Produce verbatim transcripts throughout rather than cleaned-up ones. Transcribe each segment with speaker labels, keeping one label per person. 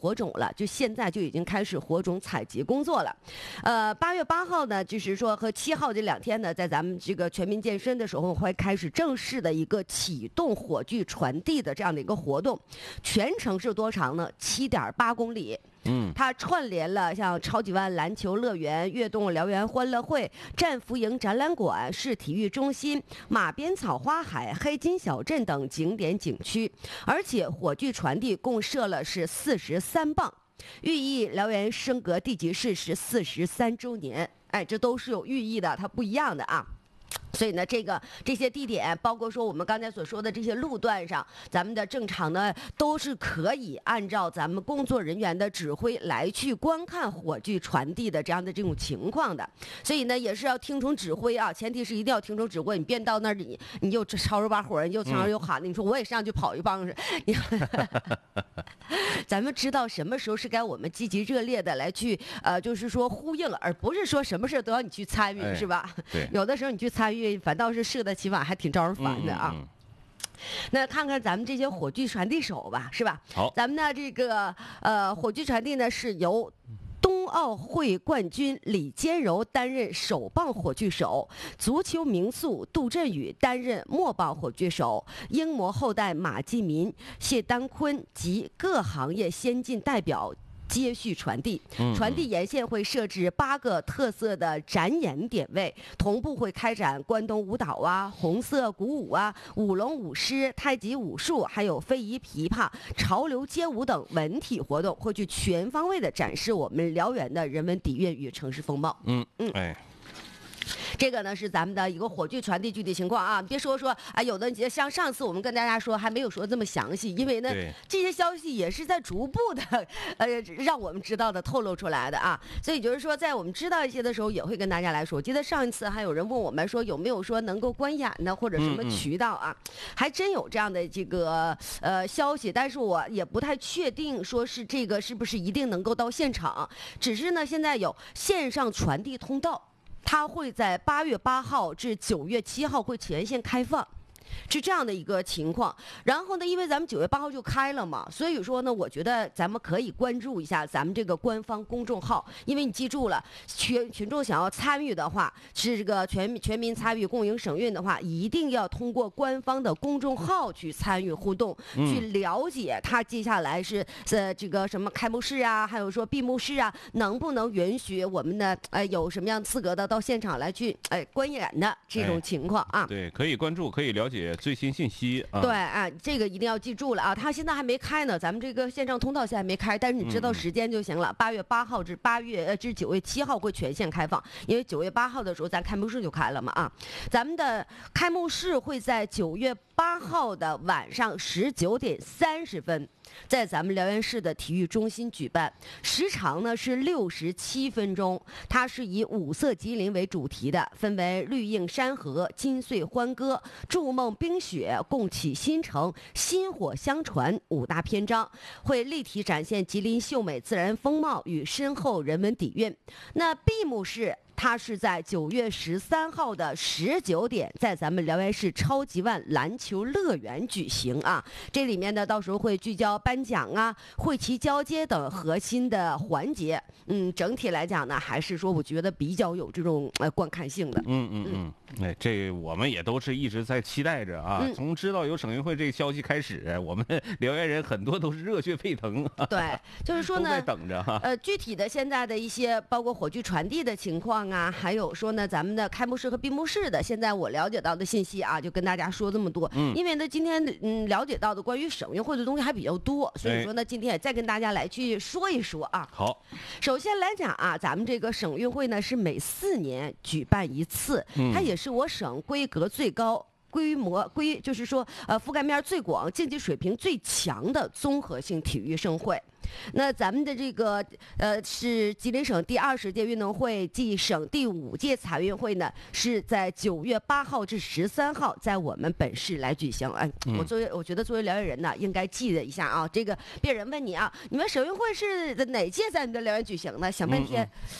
Speaker 1: 火种了，就现在就已经开始火种采集工作了。呃，八月八号呢，就是说和七号这两天呢，在咱们这个全民健身的时候，会开始正式的一个启动火炬传递的这样的一个活动，全程是多长呢？七点八公里。
Speaker 2: 嗯，
Speaker 1: 它串联了像超级湾篮球乐园、悦动辽源欢乐会、战俘营展览馆、市体育中心、马鞭草花海、黑金小镇等景点景区，而且火炬传递共设了是四十三磅，寓意辽源升格地级市是四十三周年。哎，这都是有寓意的，它不一样的啊。所以呢，这个这些地点，包括说我们刚才所说的这些路段上，咱们的正常呢都是可以按照咱们工作人员的指挥来去观看火炬传递的这样的这种情况的。所以呢，也是要听从指挥啊，前提是一定要听从指挥。你别到那里，你又吵着把火，你又吵着又喊的，你说我也上去跑一棒子，你咱们知道什么时候是该我们积极热烈的来去呃，就是说呼应，而不是说什么事都要你去参与，
Speaker 2: 哎、
Speaker 1: 是吧？
Speaker 2: 对，
Speaker 1: 有的时候你去参与。反倒是适得其反，还挺招人烦的啊。
Speaker 2: 嗯嗯嗯
Speaker 1: 那看看咱们这些火炬传递手吧，是吧？
Speaker 2: 好，
Speaker 1: 咱们的这个呃火炬传递呢是由冬奥会冠军李坚柔担任首棒火炬手，足球名宿杜振宇担任末棒火炬手，英模后代马继民、谢丹坤及各行业先进代表接续传递，传递沿线会设置八个特色的展演点位，同步会开展关东舞蹈啊、红色鼓舞啊、舞龙舞狮、太极武术，还有非遗琵琶、潮流街舞等文体活动，会去全方位的展示我们辽源的人文底蕴与城市风貌。
Speaker 2: 嗯嗯，哎。
Speaker 1: 这个呢是咱们的一个火炬传递具体情况啊，别说说啊，有的像上次我们跟大家说还没有说这么详细，因为呢这些消息也是在逐步的呃让我们知道的透露出来的啊，所以就是说在我们知道一些的时候也会跟大家来说。我记得上一次还有人问我们说有没有说能够观演的或者什么渠道啊，嗯嗯还真有这样的这个呃消息，但是我也不太确定说是这个是不是一定能够到现场，只是呢现在有线上传递通道。它会在八月八号至九月七号会全线开放，是这样的一个情况。然后呢，因为咱们九月八号就开了嘛，所以说呢，我觉得咱们可以关注一下咱们这个官方公众号，因为你记住了，群群众想要参与的话，是这个全全民参与共赢省运的话，一定要通过官方的公众号去参与互动，嗯、去了解他接下来是呃这个什么开幕式啊，还有说闭幕式啊，能不能允许我们的呃有什么样资格的到现场来去呃观演的这种情况啊？
Speaker 2: 哎、对，可以关注，可以了解最新信息啊。
Speaker 1: 对啊，这个一定要记住了啊！他现在还没开呢，咱们这个线上通道现在还没开，但是你知道时间就行了。八、嗯、月八号至八月呃至九月七号会全线开放，因为九月八号的时候咱开幕式就开了嘛啊。咱们的开幕式会在九月八号的晚上十九点三十分。在咱们辽源市的体育中心举办，时长呢是六十七分钟。它是以五色吉林为主题的，分为绿映山河、金穗欢歌、筑梦冰雪、共启新城、薪火相传五大篇章，会立体展现吉林秀美自然风貌与深厚人文底蕴。那闭幕式它是在九月十三号的十九点，在咱们辽源市超级湾篮球乐园举行啊。这里面呢，到时候会聚焦颁奖啊、会旗交接等核心的环节。嗯，整体来讲呢，还是说我觉得比较有这种呃观看性的。
Speaker 2: 嗯嗯嗯，哎，这我们也都是一直在期待着啊。嗯、从知道有省运会这个消息开始，我们辽源人很多都是热血沸腾。
Speaker 1: 对，就是说呢，
Speaker 2: 都在等着哈。
Speaker 1: 呃，具体的现在的一些包括火炬传递的情况啊，还有说呢，咱们的开幕式和闭幕式的，现在我了解到的信息啊，就跟大家说这么多。嗯，因为呢，今天嗯了解到的关于省运会的东西还比较多，所以说呢，今天也再跟大家来去说一说啊。
Speaker 2: 好，
Speaker 1: 首先来讲啊，咱们这个省运会呢是每四年举办一次，它也是我省规格最高。规模规就是说，呃，覆盖面最广、竞技水平最强的综合性体育盛会。那咱们的这个呃是吉林省第二十届运动会暨省第五届残运会呢，是在九月八号至十三号在我们本市来举行。哎，我作为我觉得作为辽源人呢，应该记得一下啊。这个别人问你啊，你们省运会是哪届在你们辽源举行呢？想半天。嗯嗯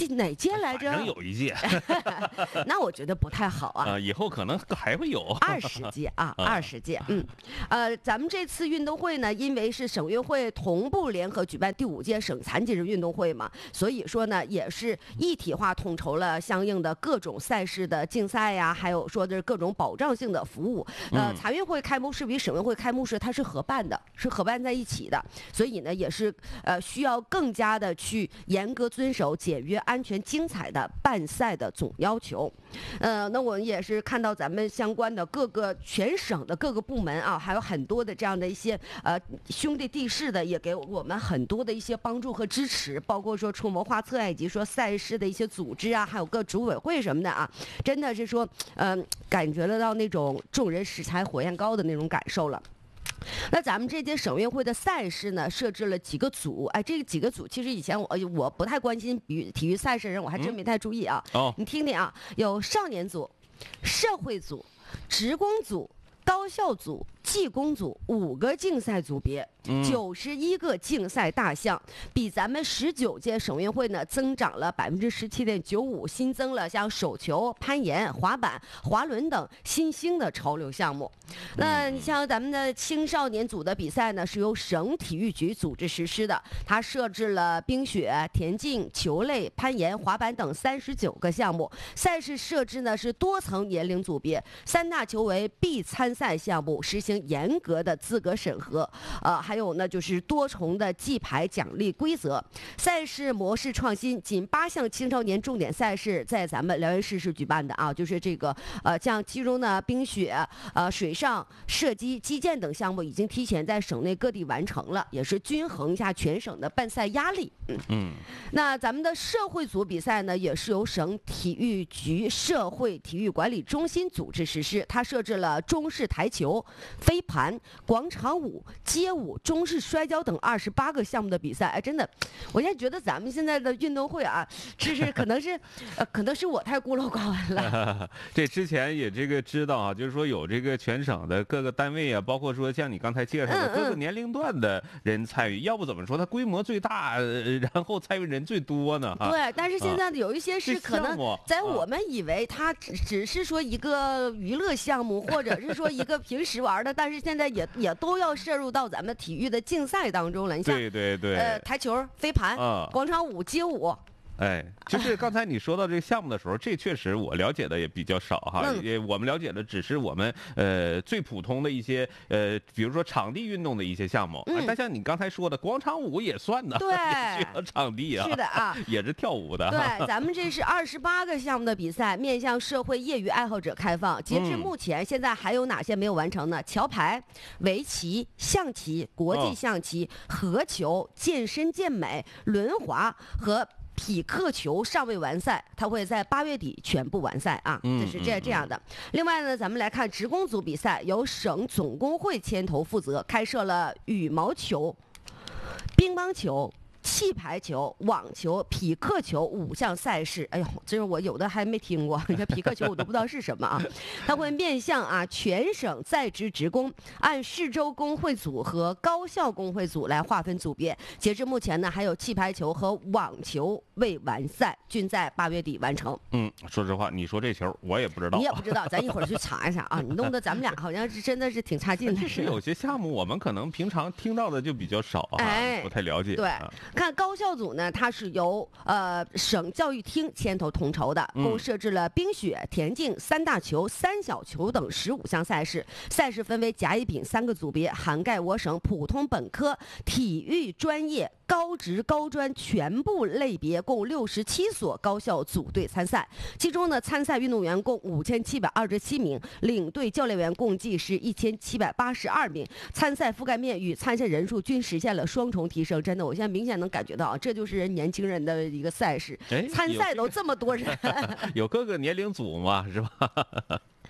Speaker 1: 第哪届来着？
Speaker 2: 反正有一届。
Speaker 1: 那我觉得不太好啊。
Speaker 2: 啊，以后可能还会有
Speaker 1: 二十届啊，二十届。嗯，呃，咱们这次运动会呢，因为是省运会同步联合举办第五届省残疾人运动会嘛，所以说呢，也是一体化统筹了相应的各种赛事的竞赛呀，还有说的各种保障性的服务。呃，残运会开幕式与省运会开幕式它是合办的，是合办在一起的，所以呢，也是呃需要更加的去严格遵守简约、安全、精彩的办赛的总要求。呃，那我们也是看到咱们相关的各个全省的各个部门啊，还有很多的这样的一些呃兄弟地市的，也给我们很多的一些帮助和支持，包括说出谋划策啊，以及说赛事的一些组织啊，还有各组委会什么的啊，真的是说，嗯、呃，感觉得到那种众人拾柴火焰高的那种感受了。那咱们这届省运会的赛事呢，设置了几个组。哎，这几个组其实以前我我不太关心体育体育赛事人，我还真没太注意啊。
Speaker 2: 嗯、哦，
Speaker 1: 你听听啊，有少年组、社会组、职工组、高校组、技工组五个竞赛组别。九十一个竞赛大项，比咱们十九届省运会呢增长了百分之十七点九五，新增了像手球、攀岩、滑板、滑轮等新兴的潮流项目。那你像咱们的青少年组的比赛呢，是由省体育局组织实施的，它设置了冰雪、田径、球类、攀岩、滑板等三十九个项目。赛事设置呢是多层年龄组别，三大球为必参赛项目，实行严格的资格审核。呃，还还有呢，就是多重的记牌奖励规则，赛事模式创新，仅八项青少年重点赛事在咱们辽源市是举办的啊，就是这个呃，像其中呢，冰雪、呃水上、射击、击剑等项目已经提前在省内各地完成了，也是均衡一下全省的办赛压力。嗯嗯。那咱们的社会组比赛呢，也是由省体育局社会体育管理中心组织实施，它设置了中式台球、飞盘、广场舞、街舞、中式摔跤等二十八个项目的比赛。哎，真的，我现在觉得咱们现在的运动会啊，这是可能是，呃，可能是我太孤陋寡闻了。
Speaker 2: 这之前也这个知道啊，就是说有这个全省的各个单位啊，包括说像你刚才介绍的各个年龄段的人参与，嗯嗯、要不怎么说它规模最大，然后参与人最多呢？啊、
Speaker 1: 对，但是现在有一些是可能在我们以为它只只是说一个娱乐项目，或者是说一个平时玩的，但是现在也也都要摄入到咱们体育的竞赛当中了。你像
Speaker 2: 对对对，
Speaker 1: 呃，台球、飞盘、
Speaker 2: 啊、
Speaker 1: 广场舞、街舞。
Speaker 2: 哎，就是刚才你说到这个项目的时候，这确实我了解的也比较少哈。
Speaker 1: 嗯、
Speaker 2: 也我们了解的只是我们呃最普通的一些呃，比如说场地运动的一些项目。嗯、但像你刚才说的广场舞也算呢，
Speaker 1: 对，
Speaker 2: 也需要场地啊。
Speaker 1: 是的啊，
Speaker 2: 也是跳舞的。
Speaker 1: 对，咱们这是二十八个项目的比赛，面向社会业余爱好者开放。截至目前，嗯、现在还有哪些没有完成呢？桥牌、围棋、象棋、国际象棋、哦、合球、健身健美、轮滑和匹克球尚未完赛，它会在八月底全部完赛啊，这是这这样的。另外呢，咱们来看职工组比赛，由省总工会牵头负责，开设了羽毛球、乒乓球、气排球、网球、匹克球五项赛事。哎呦，这是我有的还没听过，你看匹克球我都不知道是什么啊。它会面向啊全省在职职工，按市州工会组和高校工会组来划分组别。截至目前呢，还有气排球和网球未完赛，均在八月底完成。
Speaker 2: 嗯，说实话，你说这球我也不知道，
Speaker 1: 你也不知道，咱一会儿去查一下啊。你弄得咱们俩好像是真的是挺差劲的。
Speaker 2: 是有些项目我们可能平常听到的就比较少啊，哎、不太了解。
Speaker 1: 对。看高校组呢，它是由呃省教育厅牵头统筹的，共设置了冰雪、田径、三大球、三小球等十五项赛事。赛事分为甲、乙、丙三个组别，涵盖我省普通本科、体育专业、高职、高专全部类别，共六十七所高校组队参赛。其中呢，参赛运动员共五千七百二十七名，领队教练员共计是一千七百八十二名。参赛覆盖面与参赛人数均实现了双重提升。真的，我现在明显能感觉到啊，这就是年轻人的一个赛事。参赛都这么多人，
Speaker 2: 有各个年龄组嘛，是吧？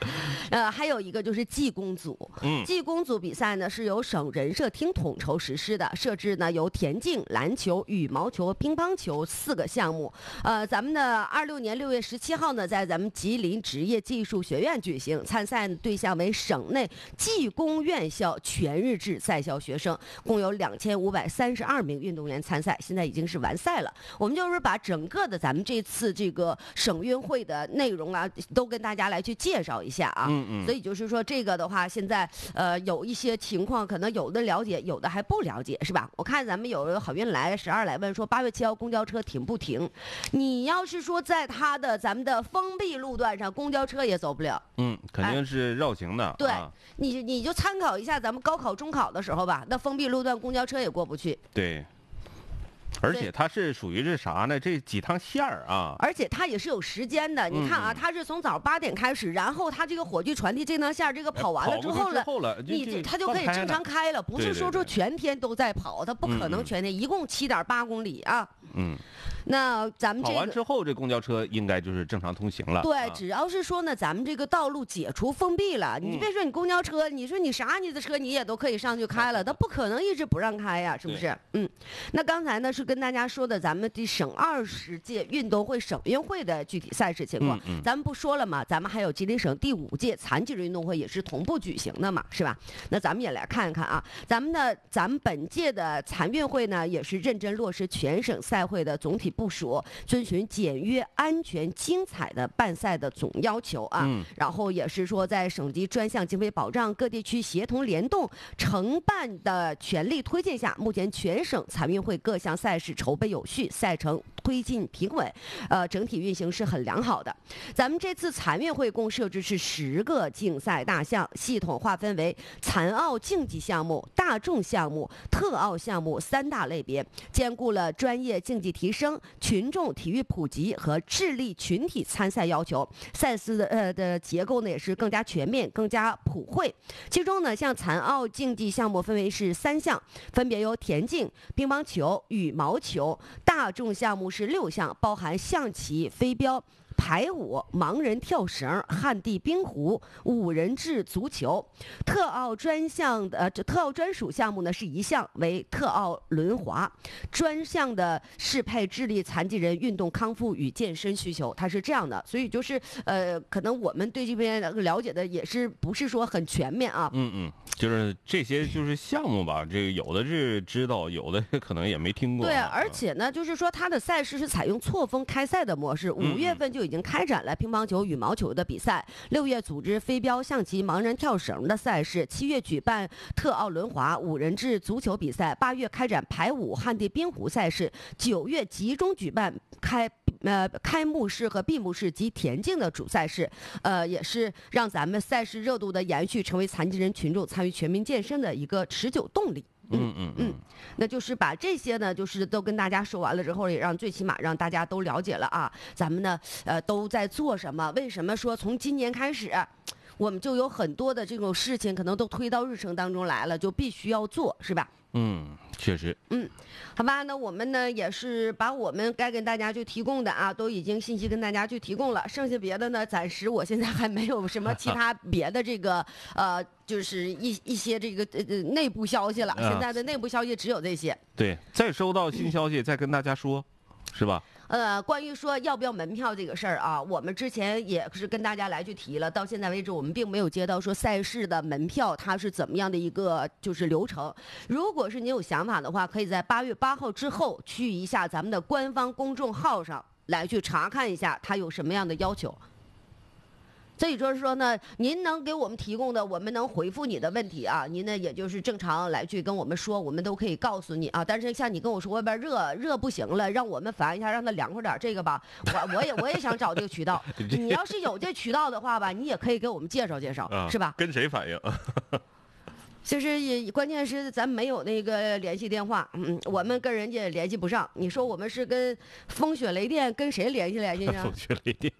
Speaker 1: 呃，还有一个就是技工组，
Speaker 2: 嗯，
Speaker 1: 技工组比赛呢是由省人社厅统筹实施的，设置呢由田径、篮球、羽毛球、乒乓球四个项目。呃，咱们的二六年六月十七号呢，在咱们吉林职业技术学院举行，参赛对象为省内技工院校全日制在校学生，共有两千五百三十二名运动员参赛，现在已经是完赛了。我们就是把整个的咱们这次这个省运会的内容啊，都跟大家来去介绍一下啊。
Speaker 2: 嗯嗯。
Speaker 1: 所以就是说这个的话，现在呃有一些情况，可能有的了解，有的还不了解，是吧？我看咱们有好运来十二来问说，八月七号公交车停不停？你要是说在它的咱们的封闭路段上，公交车也走不了。
Speaker 2: 嗯，肯定是绕行的。
Speaker 1: 哎、对、
Speaker 2: 啊，
Speaker 1: 你你就参考一下咱们高考、中考的时候吧，那封闭路段公交车也过不去。
Speaker 2: 对。而且它是属于是啥呢？这几趟线儿啊，
Speaker 1: 而且它也是有时间的。你看啊，它是从早八点开始，然后它这个火炬传递这趟线儿，这个跑完了之后了，你它就可以正常开了，不是说说全天都在跑，它不可能全天，一共七点八公里啊。
Speaker 2: 嗯。
Speaker 1: 那咱们这个
Speaker 2: 跑完之后，这公交车应该就是正常通行了。
Speaker 1: 对，只要是说呢，咱们这个道路解除封闭了，你别说你公交车，你说你啥你的车你也都可以上去开了，它不可能一直不让开呀，是不是？嗯。那刚才呢是跟大家说的咱们的省二十届运动会省运会的具体赛事情况，
Speaker 2: 嗯嗯、
Speaker 1: 咱们不说了嘛，咱们还有吉林省第五届残疾人运动会也是同步举行的嘛，是吧？那咱们也来看看啊，咱们的咱们本届的残运会呢，也是认真落实全省赛会的总体部署。遵循简约、安全、精彩的办赛的总要求啊，
Speaker 2: 嗯、
Speaker 1: 然后也是说在省级专项经费保障、各地区协同联动承办的全力推进下，目前全省残运会各项赛事筹备有序，赛程推进平稳，呃，整体运行是很良好的。咱们这次残运会共设置是十个竞赛大项，系统划分为残奥竞技项目、大众项目、特奥项目三大类别，兼顾了专业竞技提升、群众体育普及和智力群体参赛要求。赛事的呃的结构呢也是更加全面、更加普惠。其中呢，像残奥竞技项目分为是三项，分别由田径、乒乓球、羽毛球；大众项目是六项，包含象棋、飞镖、排舞、盲人跳绳、旱地冰壶、五人制足球。特奥专项的呃，这特奥专属项目呢是一项，为特奥轮滑。专项的适配智力残疾人运动康复与健身需求，它是这样的。所以就是呃，可能我们对这边了解的也是不是说很全面啊。
Speaker 2: 嗯嗯，就是这些就是项目吧，这个有的是知道，有的可能也没听过。
Speaker 1: 对，而且呢，就是说它的赛事是采用错峰开赛的模式，五月份就已经开展了乒乓球、羽毛球的比赛，六月组织飞镖、象棋、盲人跳绳的赛事，七月举办特奥轮滑、五人制足球比赛，八月开展排舞、旱地冰壶赛事，九月集中举办开呃开幕式和闭幕式及田径的主赛事，呃，也是让咱们赛事热度的延续，成为残疾人群众参与全民健身的一个持久动力。
Speaker 2: 嗯嗯嗯，
Speaker 1: 那就是把这些呢，就是都跟大家说完了之后，也让最起码让大家都了解了啊，咱们呢，呃，都在做什么？为什么说从今年开始，我们就有很多的这种事情可能都推到日程当中来了，就必须要做，是吧？
Speaker 2: 嗯，确实。
Speaker 1: 嗯，好吧，那我们呢也是把我们该跟大家去提供的啊，都已经信息跟大家去提供了，剩下别的呢，暂时我现在还没有什么其他别的这个呃，就是一一些这个呃内部消息了。现在的内部消息只有这些。
Speaker 2: 对，再收到新消息再跟大家说，是吧？
Speaker 1: 呃，关于说要不要门票这个事儿啊，我们之前也是跟大家来去提了，到现在为止我们并没有接到说赛事的门票它是怎么样的一个就是流程。如果是你有想法的话，可以在八月八号之后去一下咱们的官方公众号上来去查看一下它有什么样的要求。所以就是说呢，您能给我们提供的，我们能回复你的问题啊，您呢也就是正常来去跟我们说，我们都可以告诉你啊。但是像你跟我说外边热热不行了，让我们烦一下，让它凉快点，这个吧，我我也我也想找这个渠道。你要是有这渠道的话吧，你也可以给我们介绍介绍，
Speaker 2: 啊、
Speaker 1: 是吧？
Speaker 2: 跟谁反映？
Speaker 1: 就是也关键是咱没有那个联系电话，嗯，我们跟人家联系不上。你说我们是跟风雪雷电跟谁联系联系呢？
Speaker 2: 风雪雷电。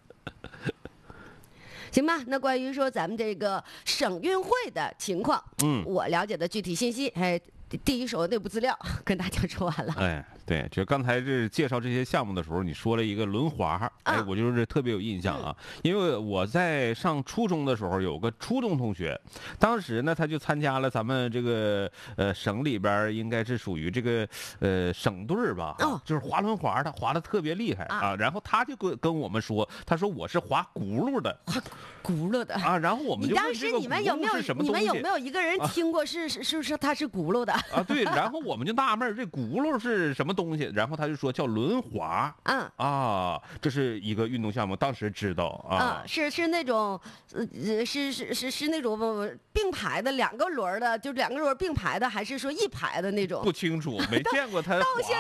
Speaker 1: 行吧，那关于说咱们这个省运会的情况，
Speaker 2: 嗯，
Speaker 1: 我了解的具体信息，哎， 第一手内部资料跟大家说完了。
Speaker 2: 哎，对，就刚才这介绍这些项目的时候，你说了一个轮滑，哎，我就是特别有印象啊，嗯、因为我在上初中的时候有个初中同学，当时呢他就参加了咱们这个呃省里边应该是属于这个呃省队吧，哦、就是滑轮滑的，滑的特别厉害啊，啊然后他就跟跟我们说，他说我是滑轱辘的，
Speaker 1: 滑轱辘的
Speaker 2: 啊，然后我们就
Speaker 1: 当时你们有没有你们有没有一个人听过是、啊、是是不是他是轱辘的
Speaker 2: 啊？对，然后我们就纳闷这轱辘是什么东西，然后他就说叫轮滑，嗯啊，这是一个运动项目，当时知道啊，
Speaker 1: 嗯、是是那种呃是是是是那种并排的两个轮的，就两个轮并排的，还是说一排的那种？
Speaker 2: 不清楚，没见过他。
Speaker 1: 到现